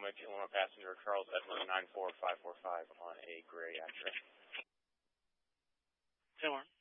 runway 21 passenger Charles Edward 94545 on a gray Acura. 10-1.